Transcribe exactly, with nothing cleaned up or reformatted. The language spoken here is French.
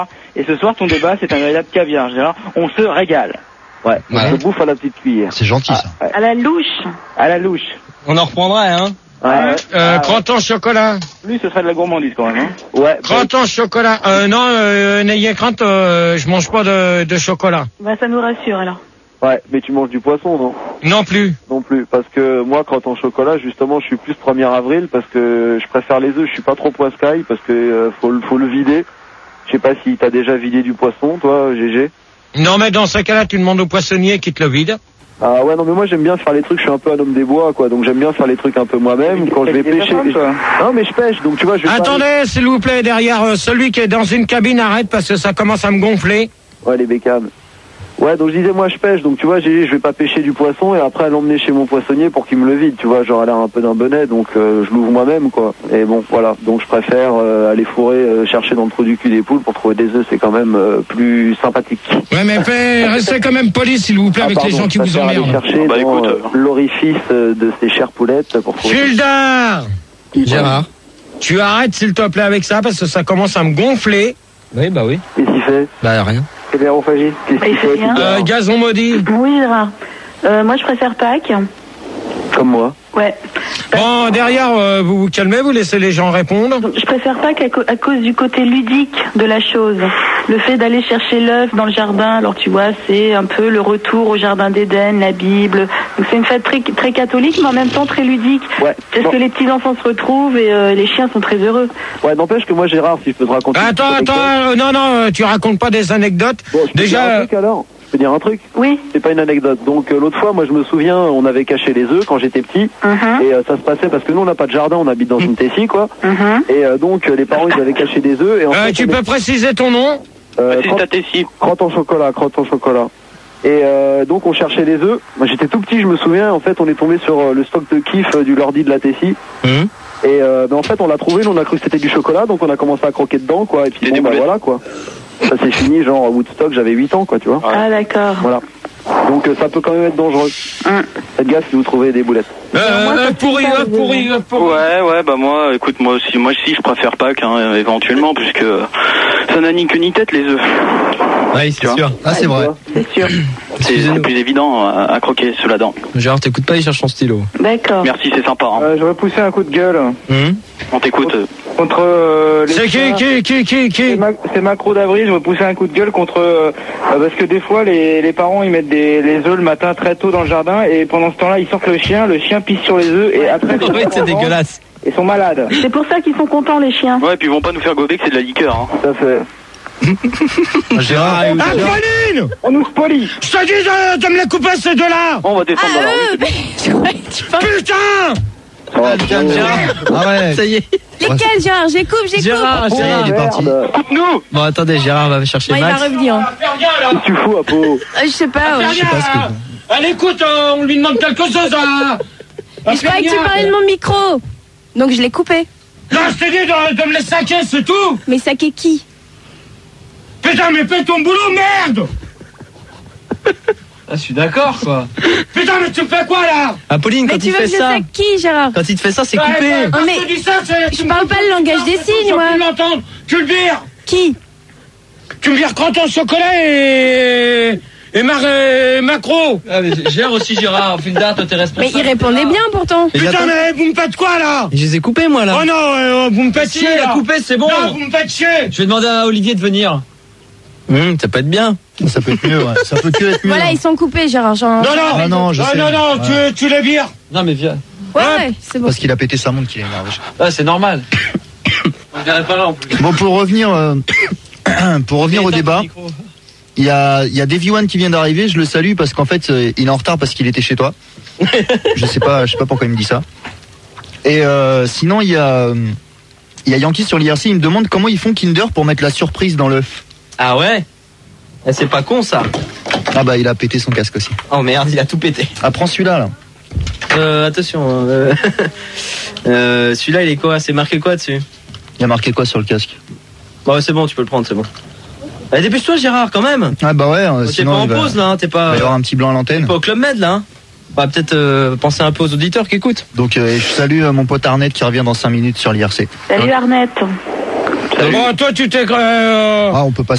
Et ce soir, ton débat, c'est un véritable caviar. Gérard. On se régale. Ouais, on Ouais. se bouffe à la petite cuillère. C'est gentil, ça. Ah, ouais. À la louche. À la louche. On en reprendrait, hein. Ouais, ouais. Euh, Ah, croûtons chocolat. Lui, ce serait de la gourmandise quand même. Hein. ouais. Croûtons chocolat. Euh, non, euh, n'ayez crainte, euh, je mange pas de, de chocolat. Bah, ça nous rassure alors. Ouais, mais tu manges du poisson, non? Non plus. Non plus, parce que moi, quand en chocolat, justement, je suis plus premier avril, parce que je préfère les œufs, je suis pas trop poiscaille, parce que euh, faut, le- faut le vider. Je sais pas si t'as déjà vidé du poisson, toi, G G. Non, mais dans ce cas-là, tu demandes au poissonnier qui te le vide. Ah ouais, non, mais moi, j'aime bien faire les trucs, je suis un peu un homme des bois, quoi, donc j'aime bien faire les trucs un peu moi-même, quand je vais pêcher. Non, mais je pêche, donc tu vois, je vais pas- Attendez, s'il vous plaît, derrière euh, celui qui est dans une cabine, arrête parce que ça commence à me gonfler. Ouais, les bécanes. Ouais, donc je disais, moi, je pêche, donc tu vois, G G, je vais pas pêcher du poisson, et après l'emmener chez mon poissonnier pour qu'il me le vide, tu vois, genre, elle a l'air un peu d'un bonnet, donc euh, je l'ouvre moi-même, quoi. Et bon, voilà, donc je préfère euh, aller fourrer, euh, chercher dans le trou du cul des poules pour trouver des œufs, c'est quand même euh, plus sympathique. Ouais, mais fait, restez quand même poli, s'il vous plaît, Ah, avec pardon, les gens qui je vous préfère aller emmerdent. chercher Bah, dans écoute, euh, l'orifice euh, de ces chères poulettes pour trouver... Gildard, Gérard. tu arrêtes, s'il te plaît, avec ça parce que ça commence à me gonfler. Oui, bah oui. Qu'est-ce qu'il fait? Bah rien. C'est l'aérophagie. Qu'est-ce Bah, qu'il il fait fait? rien. tout Euh, ça gazon maudit. Oui, Gérard. Euh, moi, je préfère Pâques. Comme moi. Ouais. Bon, derrière, euh, vous vous calmez, vous laissez les gens répondre. Je préfère Pâques à, co- à cause du côté ludique de la chose. Le fait d'aller chercher l'œuf dans le jardin, alors tu vois, c'est un peu le retour au jardin d'Éden, la Bible. Donc c'est une fête très, très catholique, mais en même temps très ludique. Ouais. Parce Non. que les petits-enfants se retrouvent et euh, les chiens sont très heureux. Ouais, n'empêche que moi, Gérard, si je peux te raconter... une Attends, petite attends, anecdote. euh, non, non, euh, tu racontes pas des anecdotes. Bon, je peux te dire Déjà, un truc alors? Je peux dire un truc? Oui. C'est pas une anecdote. Donc euh, l'autre fois, moi je me souviens, on avait caché les œufs quand j'étais petit, Mhm. et euh, ça se passait parce que nous on n'a pas de jardin, on habite dans une tessie quoi. Mhm. Et euh, donc euh, les parents ils avaient caché des œufs. Et en euh, fait, tu on peux est- préciser ton nom? euh, C'est crotte- ta tessie. crotte en chocolat, crotte en chocolat. Et euh, donc on cherchait les œufs. Moi j'étais tout petit, je me souviens. En fait, on est tombé sur euh, le stock de kiff euh, du Lordi de la tessie. Hum. Et euh, ben, en fait, on l'a trouvé, nous on a cru que c'était du chocolat, donc on a commencé à croquer dedans quoi. Et puis Et bon des bah boulettes. voilà quoi. Ça s'est fini genre à Woodstock, j'avais huit ans quoi, tu vois. Ah, d'accord. Voilà. Donc euh, ça peut quand même être dangereux. Hum. Faites gaffe si vous trouvez des boulettes. Euh, moi, ça euh, fait pourri, pas euh, de- pourri, euh, pourri. Ouais, ouais, bah moi, écoute, moi aussi, moi aussi, je préfère Pâques, hein, éventuellement, puisque ça n'a ni queue ni tête, les œufs. Oui, Tu c'est vois. sûr. Ah, c'est vrai. C'est sûr. C'est c'est Excusez-nous. plus évident à, à croquer sous la dent. Gérard, t'écoutes pas, il cherche son stylo. D'accord. Merci, c'est sympa. Hein. Euh, J'aurais poussé un coup de gueule Hum. On t'écoute. contre euh, les C'est qui, chiens. qui, qui, qui, qui? C'est Ma- c'est Macro d'Avril, j'aurais poussé un coup de gueule contre euh, euh, parce que des fois les, les parents ils mettent des, les œufs le matin très tôt dans le jardin et pendant ce temps-là ils sortent le chien, le chien pisse sur les œufs et après les Ouais, c'est enfants dégueulasse. Ils sont malades. C'est pour ça qu'ils sont contents, les chiens. Ouais, puis ils vont pas nous faire gober que c'est de la liqueur. Hein. Tout à fait. Gérard, Antoine! On nous spolie. Je te dis de, de me les couper ces deux-là! On va descendre dans la rue. Je croyais que tu parlais. Putain! Ah ouais. Ça y est. Lesquels, Gérard? J'écoute, j'écoute. Gérard, Gérard, il est parti. Merde. Coupe-nous! Bon, attendez, Gérard va chercher Bon, il va Max. revenir. hein. Faire rien, là! Qu'est-ce que tu fous, Apo? Euh, Je sais pas, ouais. Faire rien, pas ce que- là. Allez, écoute, euh, on lui demande quelque chose, là! Mais je croyais que tu parlais de mon micro. Donc je l'ai coupé. Non, je t'ai dit de, de me les saquer, c'est tout! Mais ça qu'est qui? Putain, mais fais ton boulot, merde! Ah, je suis d'accord, quoi. Putain, mais tu fais quoi, là? Apolline, Mais quand tu il veux fait que je ça, saque qui, Gérard? quand il te fait ça, c'est Ouais, coupé. ouais, quand Oh, mais je te dis ça, c'est... je parle pas le langage des signes, moi. Tu l'entendre, tu le vires! Qui? Tu me vires croûtons chocolat et... et Mar... et Macro! Ah, mais Gérard aussi, Gérard. Fulda, toi, t'es Mais responsable. il répondait bien pourtant. Mais Putain, attends. mais vous me faites quoi, là? Je les ai coupés, moi, là. Oh non, euh, vous me faites Si, chier, il a là. coupé, c'est bon. Non, vous me faites chier! Je vais demander à Olivier de venir. Hum, ça peut être bien. Ça peut être mieux, ouais. Ça peut que être mieux. Voilà, ils sont coupés, Gérard. Genre... Non, non! Ah non, je Ah sais. non, non, Ouais. tu, tu les vires! Non, mais viens. Ouais, ouais, c'est bon. Parce qu'il a pété sa montre qu'il est énervé. Ah, c'est normal. On verrait pas là, en plus. Bon, pour revenir, euh, pour revenir au débat, il y a, il y a Davy One qui vient d'arriver. Je le salue parce qu'en fait, euh, il est en retard parce qu'il était chez toi. Je sais pas, je sais pas pourquoi il me dit ça. Et euh, sinon, il y a, euh, il y a Yankee sur l'I R C. Il me demande comment ils font Kinder pour mettre la surprise dans l'œuf. Ah ouais? Eh, c'est pas con, ça. Ah bah, il a pété son casque aussi. Oh merde, il a tout pété. Ah, prends celui-là, là. Euh, attention. Euh... euh, celui-là, il est quoi? C'est marqué quoi dessus? Il y a marqué quoi sur le casque? Bon, c'est bon, tu peux le prendre, c'est bon. Allez, dépêche-toi, Gérard, quand même. Ah bah ouais, euh, T'es sinon pas en il va, pause, là, hein, t'es il pas, va y avoir un petit blanc à l'antenne. t'es pas au Club Med, là. Hein. On va peut-être euh, penser un peu aux auditeurs qui écoutent. Donc euh, je salue euh, mon pote Arnett qui revient dans cinq minutes sur l'I R C. Salut, Arnett. Salut. Bon, toi, tu t'es... Euh... Ah, on peut pas